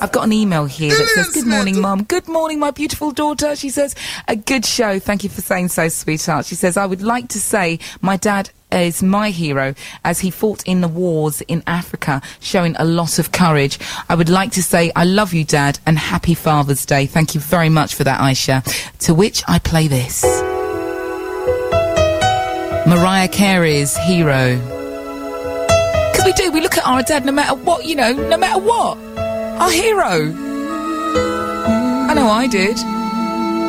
I've got an email here that says, good morning, Mum. Good morning, my beautiful daughter. She says, a good show. Thank you for saying so, sweetheart. She says, I would like to say my dad is my hero as he fought in the wars in Africa, showing a lot of courage. I would like to say I love you, Dad, and happy Father's Day. Thank you very much for that, Aisha. To which I play this. Mariah Carey's Hero. Because we look at our dad no matter what, no matter what. Our hero. I know I did.